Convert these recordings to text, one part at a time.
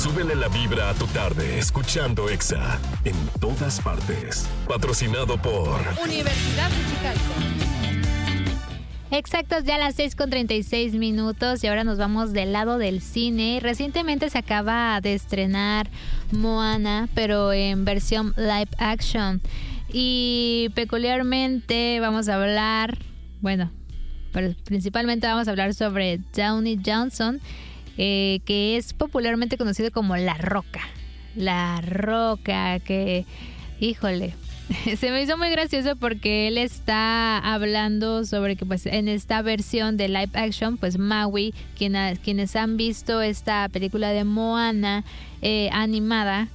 Súbele la vibra a tu tarde escuchando Exa en todas partes. Patrocinado por Universidad de Chicago. Exactos, ya a las 6:36 y ahora nos vamos del lado del cine. Recientemente se acaba de estrenar Moana, pero en versión live action. Y peculiarmente vamos a hablar, pero principalmente vamos a hablar sobre Dwayne Johnson, que es popularmente conocido como La Roca. La Roca, que, híjole, se me hizo muy gracioso porque él está hablando sobre que pues en esta versión de live action, pues Maui, quienes han visto esta película de Moana animada,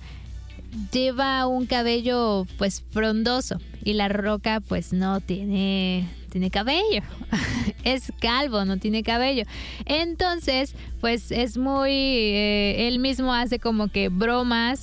lleva un cabello pues frondoso y La Roca pues no tiene cabello. Es calvo, no tiene cabello. Entonces pues es muy él mismo hace como que bromas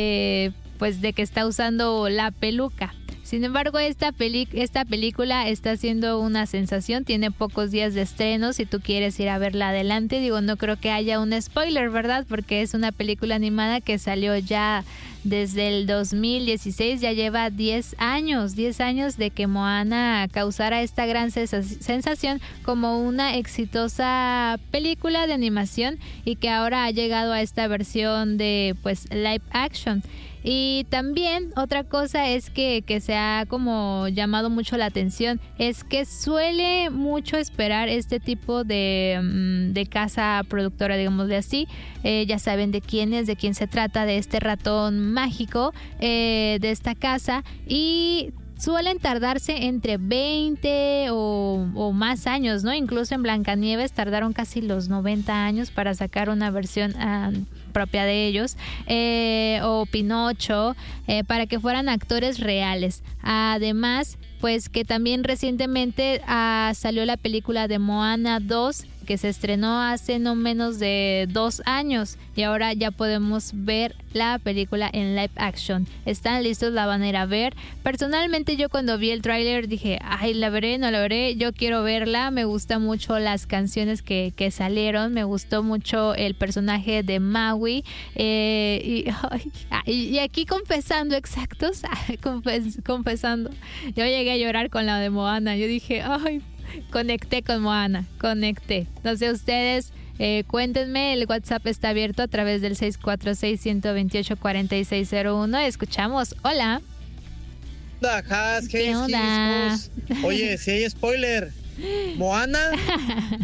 pues de que está usando la peluca. Sin embargo, esta película está siendo una sensación, tiene pocos días de estreno. Si tú quieres ir a verla adelante, no creo que haya un spoiler, ¿verdad? Porque es una película animada que salió ya desde el 2016, ya lleva 10 años de que Moana causara esta gran sensación como una exitosa película de animación y que ahora ha llegado a esta versión de pues live action. Y también otra cosa es que se ha como llamado mucho la atención, es que suele mucho esperar este tipo de casa productora, digámosle así. Ya saben de quién se trata, de este ratón mágico de esta casa, y suelen tardarse entre 20 o más años, ¿no? Incluso en Blancanieves tardaron casi los 90 años para sacar una versión propia de ellos, o Pinocho, para que fueran actores reales. Además, pues que también recientemente salió la película de Moana 2, que se estrenó hace no menos de 2 años, y ahora ya podemos ver la película en live action. ¿Están listos? ¿La van a ir a ver? Personalmente yo cuando vi el tráiler dije, ay, ¿la veré? ¿No la veré? Yo quiero verla. Me gustan mucho las canciones que salieron, me gustó mucho el personaje de Maui, y aquí confesando, confesando, yo llegué a llorar con la de Moana. Yo dije, ay, conecté con Moana, no sé ustedes, cuéntenme. El WhatsApp está abierto a través del 646-128-4601. Escuchamos. Hola. ¿Qué onda? Oye, si hay spoiler, Moana